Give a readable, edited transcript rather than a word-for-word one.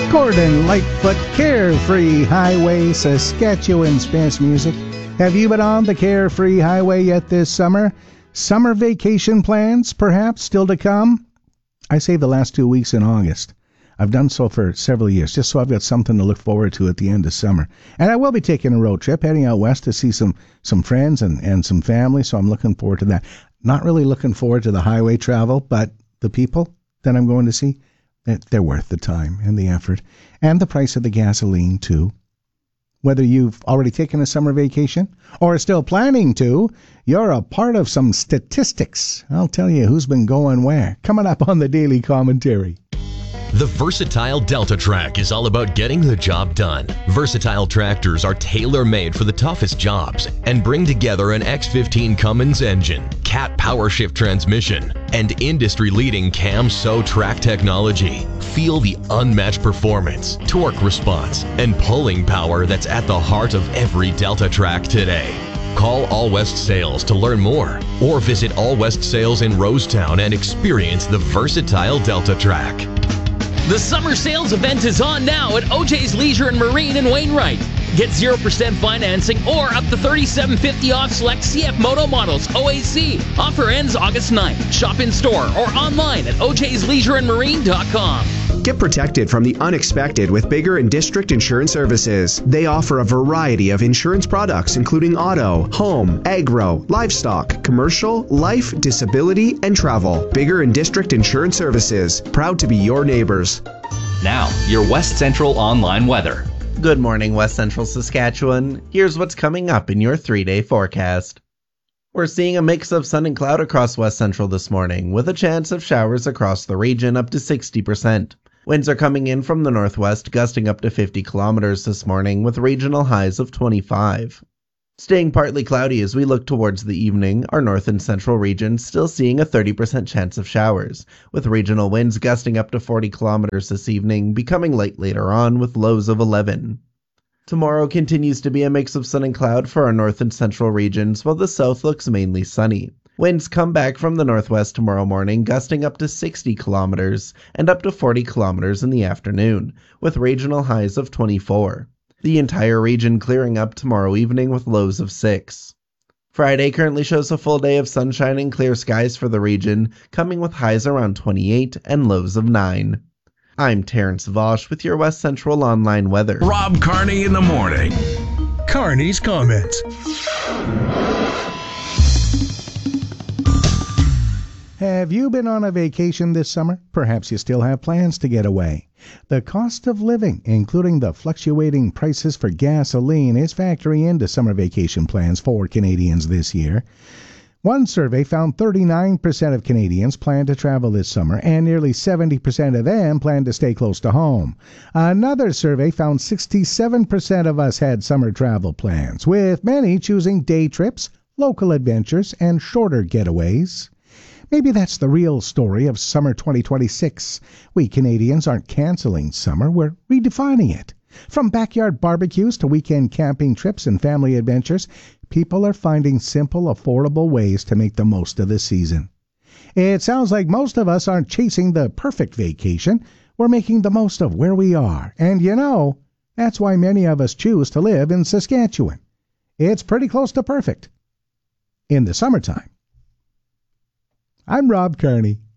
Gordon Lightfoot, Carefree Highway, Saskatchewan's best music. Have you been on the Carefree Highway yet this summer? Summer vacation plans, perhaps, still to come? I saved the last 2 weeks in August. I've done so for several years, just so I've got something to look forward to at the end of summer. And I will be taking a road trip, heading out west to see some friends and some family, so I'm looking forward to that. Not really looking forward to the highway travel, but the people that I'm going to see, they're worth the time and the effort, and the price of the gasoline, too. Whether you've already taken a summer vacation or are still planning to, you're a part of some statistics. I'll tell you who's been going where. Coming up on the Daily Commentary. The Versatile DeltaTrac is all about getting the job done. Versatile tractors are tailor-made for the toughest jobs and bring together an X15 Cummins engine, Cat PowerShift transmission, and industry-leading CAMSO track technology. Feel the unmatched performance, torque response, and pulling power that's at the heart of every DeltaTrac today. Call All West Sales to learn more, or visit All West Sales in Rosetown and experience the Versatile DeltaTrac. The summer sales event is on now at OJ's Leisure and Marine in Wainwright. Get 0% financing or up to $37.50 off select CF Moto models OAC. Offer ends August 9th. Shop in store or online at ojsleisureandmarine.com. Get protected from the unexpected with Bigger and District Insurance Services. They offer a variety of insurance products including auto, home, agro, livestock, commercial, life, disability, and travel. Bigger and District Insurance Services. Proud to be your neighbors. Now, your West Central online weather. Good morning, West Central Saskatchewan. Here's what's coming up in your 3-day forecast. We're seeing a mix of sun and cloud across West Central this morning, with a chance of showers across the region up to 60%. Winds are coming in from the northwest, gusting up to 50 kilometers this morning, with regional highs of 25. Staying partly cloudy as we look towards the evening, our north and central regions still seeing a 30% chance of showers, with regional winds gusting up to 40 kilometers this evening, becoming light later on with lows of 11. Tomorrow continues to be a mix of sun and cloud for our north and central regions, while the south looks mainly sunny. Winds come back from the northwest tomorrow morning, gusting up to 60 kilometers and up to 40 kilometers in the afternoon, with regional highs of 24. The entire region clearing up tomorrow evening with lows of 6. Friday currently shows a full day of sunshine and clear skies for the region, coming with highs around 28 and lows of 9. I'm Terrence Vosch with your West Central online weather. Rob Carney in the morning. Carney's comments. Have you been on a vacation this summer? Perhaps you still have plans to get away. The cost of living, including the fluctuating prices for gasoline, is factoring into summer vacation plans for Canadians this year. One survey found 39% of Canadians plan to travel this summer, and nearly 70% of them plan to stay close to home. Another survey found 67% of us had summer travel plans, with many choosing day trips, local adventures, and shorter getaways. Maybe that's the real story of summer 2026. We Canadians aren't canceling summer, we're redefining it. From backyard barbecues to weekend camping trips and family adventures, people are finding simple, affordable ways to make the most of the season. It sounds like most of us aren't chasing the perfect vacation. We're making the most of where we are. And that's why many of us choose to live in Saskatchewan. It's pretty close to perfect in the summertime. I'm Rob Carney.